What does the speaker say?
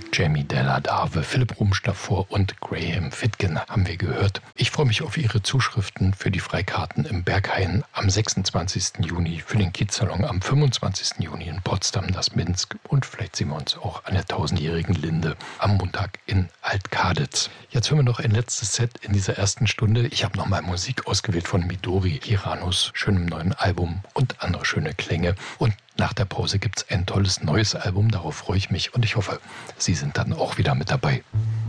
Jamie Della Dave, Philipp Rumsch davor und Graham Fitgen haben wir gehört. Ich freue mich auf Ihre Zuschriften für die Freikarten im Berghain am 26. Juni, für den Kiezsalon am 25. Juni in Potsdam, das Minsk und vielleicht sehen wir uns auch an der 1000-jährigen Linde am Montag in Alt-Kaditz. Jetzt hören wir noch ein letztes Set in dieser ersten Stunde. Ich habe nochmal Musik ausgewählt von Midori Hiranus, schönem neuen Album und andere schöne Klänge. Und nach der Pause gibt es ein tolles neues Album, darauf freue ich mich und ich hoffe, Sie sind dann auch wieder mit dabei.